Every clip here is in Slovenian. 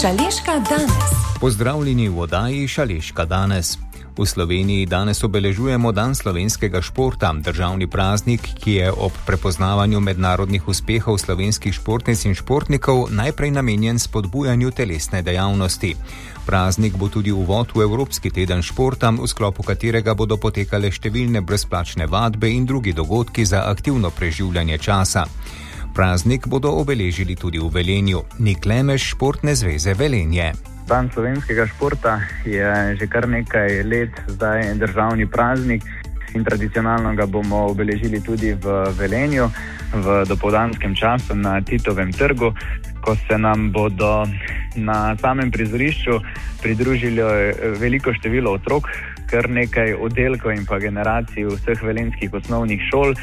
Šaleška danes. Pozdravljeni v oddaji Šaleška danes. V Sloveniji danes obeležujemo Dan slovenskega športa, državni praznik, ki je ob prepoznavanju mednarodnih uspehov slovenskih športnic in športnikov najprej namenjen spodbujanju telesne dejavnosti. Praznik bo tudi uvod v Evropski teden športa, v sklopu katerega bodo potekale številne brezplačne vadbe in drugi dogodki za aktivno preživljanje časa. Praznik bodo obeležili tudi v Velenju. Nik Lemeš, Športne zveze Velenje. Dan slovenskega športa je že kar nekaj let zdaj državni praznik in tradicionalno ga bomo obeležili tudi v Velenju v dopoldanskem času na Titovem trgu, ko se nam bodo na samem prizorišču pridružili veliko število otrok, kar nekaj oddelkov in pa generacij vseh velenjskih osnovnih šol,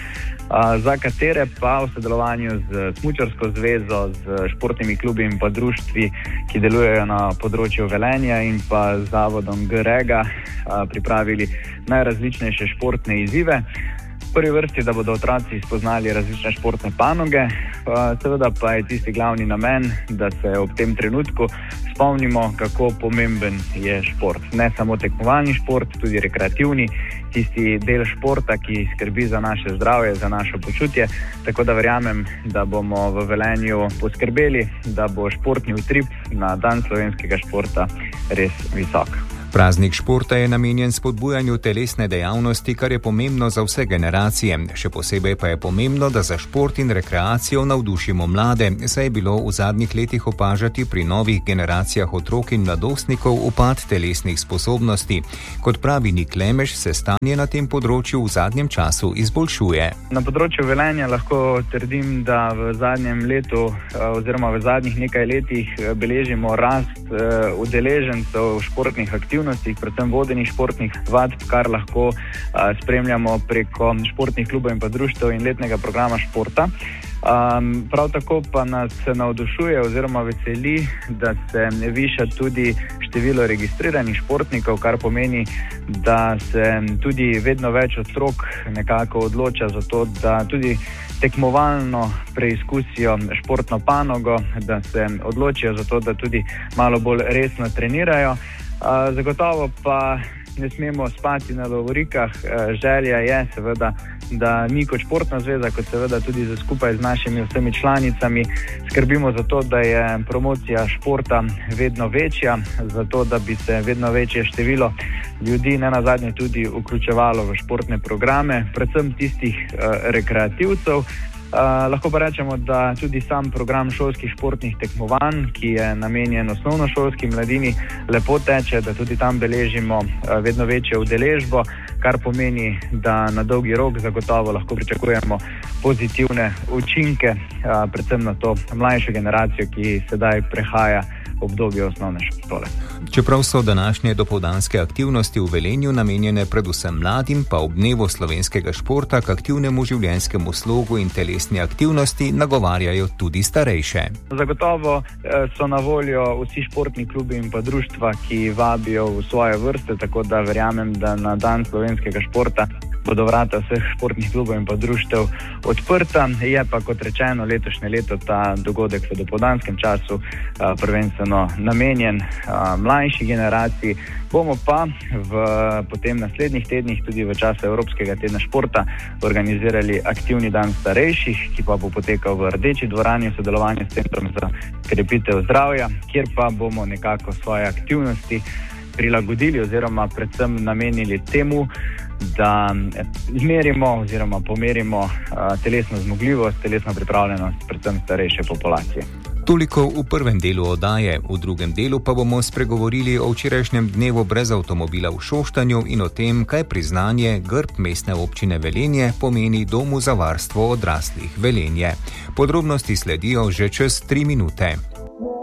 za katere pa v sodelovanju z Smučarsko zvezo, z športnimi klubi in pa društvi, ki delujejo na področju Velenja in pa z zavodom GREGA, pripravili najrazličnejše športne izzive. V prvi vrsti, da bodo otroci spoznali različne športne panoge, seveda pa je tisti glavni namen, da se ob tem trenutku spomnimo, kako pomemben je šport. Ne samo tekmovalni šport, tudi rekreativni, tisti del športa, ki skrbi za naše zdravje, za naše počutje. Tako da verjamem, da bomo v Velenju poskrbeli, da bo športni utrip na Dan slovenskega športa res visok. Praznik športa je namenjen spodbujanju telesne dejavnosti, kar je pomembno za vse generacije. Še posebej pa je pomembno, da za šport in rekreacijo navdušimo mlade, saj je bilo v zadnjih letih opažati pri novih generacijah otrok in mladostnikov upad telesnih sposobnosti. Kot pravi Nik Lemeš, se stanje na tem področju v zadnjem času izboljšuje. Na področju Velenja lahko trdim, da v zadnjem letu oziroma v zadnjih nekaj letih beležimo rast udeležencev športnih aktivnosti, predvsem vodenih športnih vadb, kar lahko spremljamo preko športnih klubov in pa društev in letnega programa športa. Prav tako pa nas navdušuje oziroma veseli, da se viša tudi število registriranih športnikov, kar pomeni, da se tudi vedno več otrok nekako odloča za to, da tudi tekmovalno preizkusijo športno panogo, da se odločijo za to, da tudi malo bolj resno trenirajo. Zagotovo pa ne smemo spati na lovorikah. Želja je seveda, da mi kot športna zveza, kot seveda tudi skupaj z našimi vsemi članicami skrbimo za to, da je promocija športa vedno večja, za to, da bi se vedno večje število ljudi nenazadnje tudi vključevalo v športne programe, predvsem tistih rekreativcev. Lahko pa rečemo, da tudi sam program šolskih športnih tekmovanj, ki je namenjen osnovnošolski mladini, lepo teče, da tudi tam beležimo vedno večjo udeležbo, kar pomeni, da na dolgi rok zagotovo lahko pričakujemo pozitivne učinke, predvsem na to mlajšo generacijo, ki sedaj prehaja obdobje osnovne šole. Čeprav so današnje dopoldanske aktivnosti v Velenju namenjene predvsem mladim, pa ob dnevu slovenskega športa k aktivnemu življenjskemu slogu in telesni aktivnosti nagovarjajo tudi starejše. Zagotovo so na voljo vsi športni klubi in pa društva, ki vabijo v svoje vrste, tako da verjamem, da na Dan slovenskega športa bodo vrata vseh športnih klubov in pa društev odprta. Je pa, kot rečeno, letošnje leto ta dogodek v dopoldanskem času prvenstveno namenjen mlajši generaciji. Bomo pa v potem naslednjih tednih, tudi v času Evropskega tedna športa, organizirali aktivni dan starejših, ki pa bo potekal v Rdeči dvorani v sodelovanju s Centrom za krepitev zdravja, kjer pa bomo nekako svoje aktivnosti prilagodili oziroma predvsem namenili temu, da izmerimo oziroma pomerimo telesno zmogljivost, telesno pripravljenost predvsem starejše populacije. Toliko v prvem delu oddaje, v drugem delu pa bomo spregovorili o včerajšnjem dnevu brez avtomobila v Šoštanju in o tem, kaj priznanje grb mestne občine Velenje pomeni Domu za varstvo odraslih Velenje. Podrobnosti sledijo že čez 3 minute.